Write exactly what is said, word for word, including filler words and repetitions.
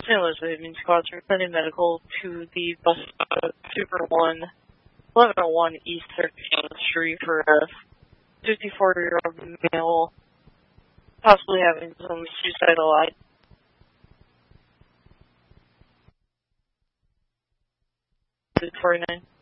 Saint Louis Saving Squads are sending medical to the bus uh, Super one, eleven oh one East thirteenth Street for a fifty-four-year-old male possibly having some suicidal ideation. forty-nine.